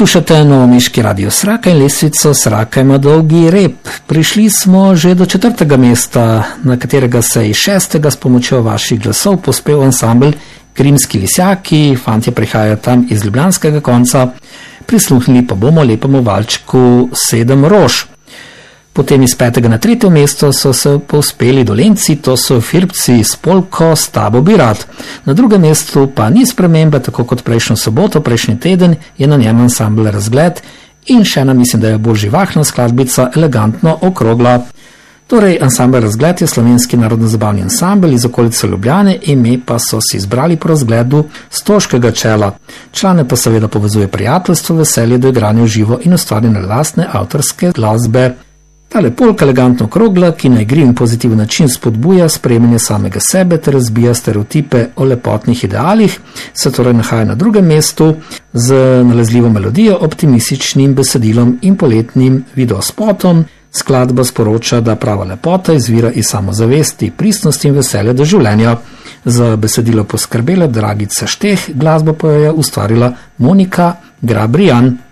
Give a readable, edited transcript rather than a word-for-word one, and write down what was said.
Poslušate Novomeški radio Sraka in lestvico Sraka ima dolgi rep. Prišli smo že do 4. mesta, na katerega se je 6. s pomočjo vaših glasov pospel ansambl Krimski lisjaki. Fantje prihajajo tam iz ljubljanskega konca. Prisluhnili pa bomo lepemu valčku 7 rož. Potem iz 5. na 3. mesto so se povzpeli Dolenci, to so Firbci s polko S tabo bi rad. Na 2. mestu pa ni spremembe, tako kot prejšnjo soboto, prejšnji teden je na njem ansambl Razgled in še ena, mislim, da je bolj živahna skladbica, Elegantno okrogla. Torej, ansambl Razgled je slovenski narodno-zabavni ansambl iz okolice Ljubljane, ime pa so si izbrali po razgledu Stoškega čela. Člane pa seveda povezuje prijateljstvo, veselje do igranja v živo in ustvarjanje lastne avtorske glasbe. Tale polka Elegantno okrogla, ki na igriv in pozitiven način spodbuja sprejemanje samega sebe ter razbija stereotipe o lepotnih idealih, se torej nahaja na 2. mestu z nalezljivo melodijo, optimističnim besedilom in poletnim videospotom. Skladba sporoča, da prava lepota izvira iz samozavesti, pristnosti in veselja do življenja. Za besedilo poskrbela Dragica Šteh, glasbo pa jo je ustvarila Monika Grabrijan.